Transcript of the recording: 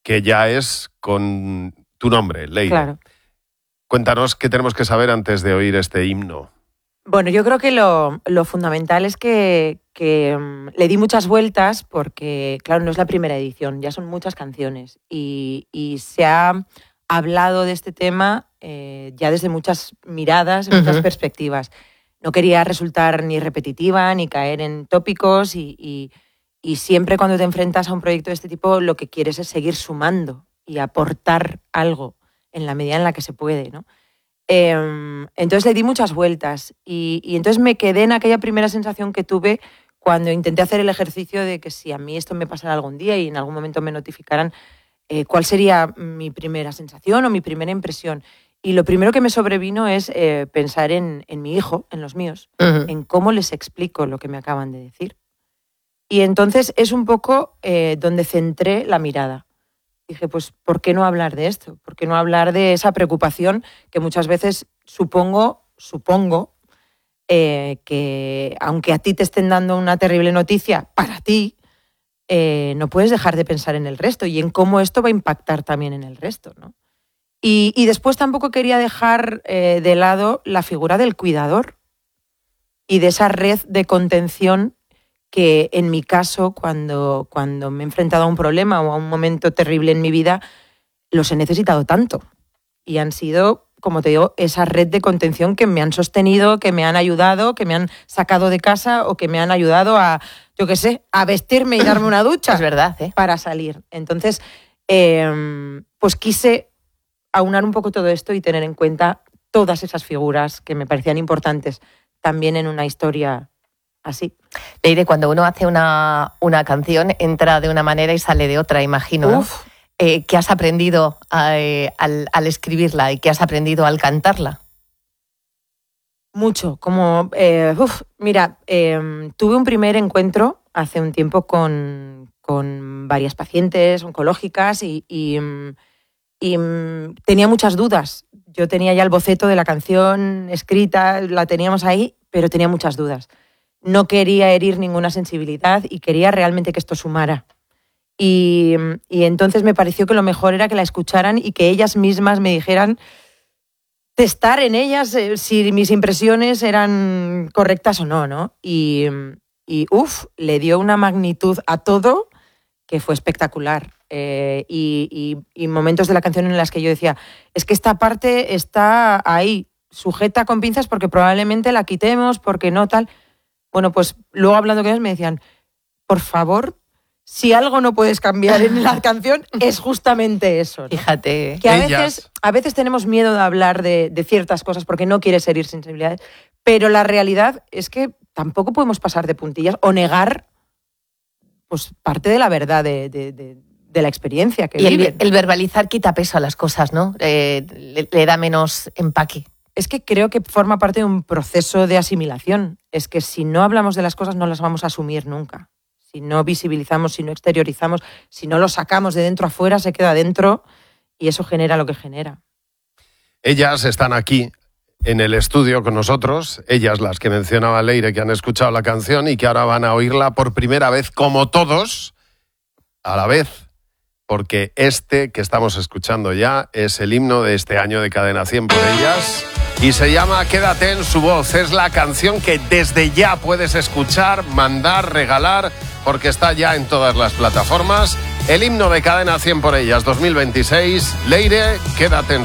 que ya es con tu nombre, Leire. Claro. Cuéntanos qué tenemos que saber antes de oír este himno. Bueno, yo creo que lo fundamental es que le di muchas vueltas porque, claro, no es la primera edición, ya son muchas canciones y se ha hablado de este tema ya desde muchas miradas, muchas perspectivas. No quería resultar ni repetitiva ni caer en tópicos y siempre cuando te enfrentas a un proyecto de este tipo lo que quieres es seguir sumando y aportar algo en la medida en la que se puede, ¿no? Entonces le di muchas vueltas y entonces me quedé en aquella primera sensación que tuve cuando intenté hacer el ejercicio de que si a mí esto me pasara algún día y en algún momento me notificaran, ¿cuál sería mi primera sensación o mi primera impresión? Y lo primero que me sobrevino es pensar en mi hijo, en los míos, en cómo les explico lo que me acaban de decir. Y entonces es un poco donde centré la mirada. Dije, pues, ¿por qué no hablar de esto? ¿Por qué no hablar de esa preocupación que muchas veces supongo que aunque a ti te estén dando una terrible noticia, para ti, no puedes dejar de pensar en el resto y en cómo esto va a impactar también en el resto, ¿no? Y después tampoco quería dejar de lado la figura del cuidador y de esa red de contención que en mi caso, cuando me he enfrentado a un problema o a un momento terrible en mi vida, los he necesitado tanto. Y han sido, como te digo, esa red de contención que me han sostenido, que me han ayudado, que me han sacado de casa o que me han ayudado a, yo qué sé, a vestirme y darme una ducha. Es verdad, ¿eh? Para salir. Entonces, pues quise aunar un poco todo esto y tener en cuenta todas esas figuras que me parecían importantes también en una historia así. Leire, cuando uno hace una canción, entra de una manera y sale de otra, imagino, ¿no? ¿Qué has aprendido al escribirla y qué has aprendido al cantarla? Mucho. Mira, tuve un primer encuentro hace un tiempo con varias pacientes oncológicas y tenía muchas dudas. Yo tenía ya el boceto de la canción escrita, la teníamos ahí, pero tenía muchas dudas. No quería herir ninguna sensibilidad y quería realmente que esto sumara. Y entonces me pareció que lo mejor era que la escucharan y que ellas mismas me dijeran, testar en ellas si mis impresiones eran correctas o no, ¿no? Y le dio una magnitud a todo que fue espectacular. Y momentos de la canción en las que yo decía, es que esta parte está ahí, sujeta con pinzas porque probablemente la quitemos, porque no tal. Bueno, pues luego hablando con ellos me decían, por favor, si algo no puedes cambiar en la canción, es justamente eso, ¿no? Fíjate. Que a veces tenemos miedo de hablar de ciertas cosas porque no quieres herir sensibilidades, pero la realidad es que tampoco podemos pasar de puntillas o negar pues parte de la verdad de la experiencia que viven. El verbalizar quita peso a las cosas, ¿no? Le da menos empaque. Es que creo que forma parte de un proceso de asimilación. Es que si no hablamos de las cosas no las vamos a asumir nunca. Si no visibilizamos, si no exteriorizamos, si no lo sacamos de dentro a fuera, se queda dentro y eso genera lo que genera. Ellas están aquí en el estudio con nosotros, ellas las que mencionaba Leire, que han escuchado la canción y que ahora van a oírla por primera vez, como todos, a la vez. Porque este que estamos escuchando ya es el himno de este año de Cadena 100 por ellas y se llama Quédate en su voz. Es la canción que desde ya puedes escuchar, mandar, regalar, porque está ya en todas las plataformas. El himno de Cadena 100 por ellas 2026. Leire, Quédate en